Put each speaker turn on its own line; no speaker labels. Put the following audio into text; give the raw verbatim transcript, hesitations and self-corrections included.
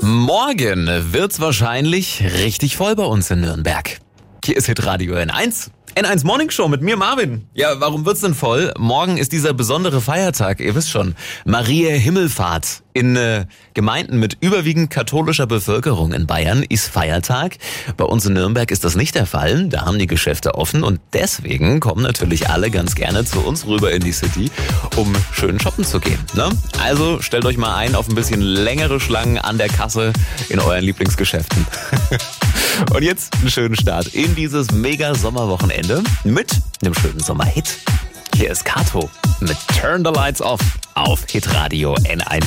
Morgen wird's wahrscheinlich richtig voll bei uns in Nürnberg. Hier ist Hitradio N eins. N eins Morning Show mit mir, Marvin. Ja, warum wird's denn voll? Morgen ist dieser besondere Feiertag, ihr wisst schon. Maria Himmelfahrt. In äh, Gemeinden mit überwiegend katholischer Bevölkerung in Bayern ist Feiertag. Bei uns in Nürnberg ist das nicht der Fall. Da haben die Geschäfte offen und deswegen kommen natürlich alle ganz gerne zu uns rüber in die City, um schön shoppen zu gehen. Ne? Also stellt euch mal ein auf ein bisschen längere Schlangen an der Kasse in euren Lieblingsgeschäften. Und jetzt einen schönen Start in dieses mega Sommerwochenende mit einem schönen Sommerhit. Hier ist Kato mit Turn the Lights Off auf Hitradio N eins.